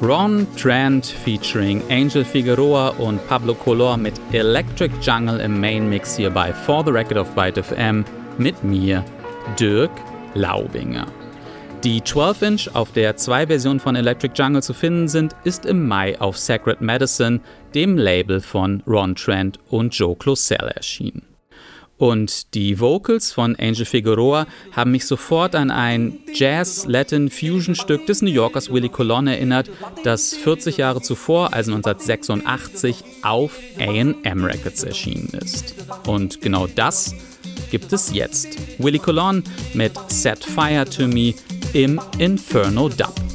Ron Trent featuring Angel Figueroa und Pablo Color mit Electric Jungle im Main Mix hier bei For the Record of Byte FM mit mir, Dirk Laubinger. Die 12-Inch, auf der 2 Versionen von Electric Jungle zu finden sind, ist im Mai auf Sacred Medicine, dem Label von Ron Trent und Joe Closell, erschienen. Und die Vocals von Angel Figueroa haben mich sofort an ein Jazz-Latin-Fusion-Stück des New Yorkers Willie Colon erinnert, das 40 Jahre zuvor, also 1986, auf A&M Records erschienen ist. Und genau das gibt es jetzt. Willie Colon mit Set Fire to Me im Inferno Dub.